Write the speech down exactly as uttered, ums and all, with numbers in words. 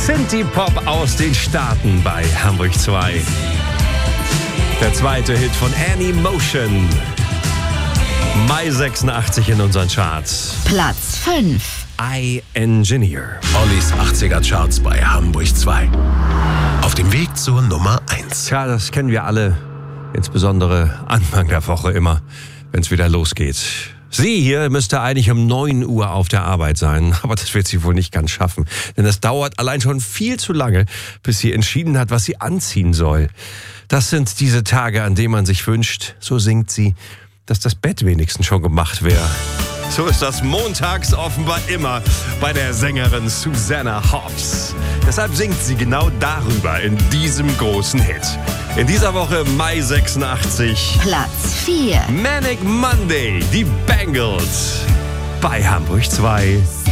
Synthie-Pop aus den Staaten bei Hamburg zwei. Der zweite Hit von Annie Motion. Mai sechsundachtzig in unseren Charts. Platz fünf. I Engineer. Ollis achtziger Charts bei Hamburg zwei. Auf dem Weg zur Nummer eins. Tja, das kennen wir alle. Insbesondere Anfang der Woche immer, wenn es wieder losgeht. Sie hier müsste eigentlich um neun Uhr auf der Arbeit sein, aber das wird sie wohl nicht ganz schaffen. Denn es dauert allein schon viel zu lange, bis sie entschieden hat, was sie anziehen soll. Das sind diese Tage, an denen man sich wünscht, so singt sie, dass das Bett wenigstens schon gemacht wäre. So ist das montags offenbar immer bei der Sängerin Susanna Hoffs. Deshalb singt sie genau darüber in diesem großen Hit. In dieser Woche Mai sechsundachtzig. Platz vier. Manic Monday, die Bangles bei Hamburg zwei.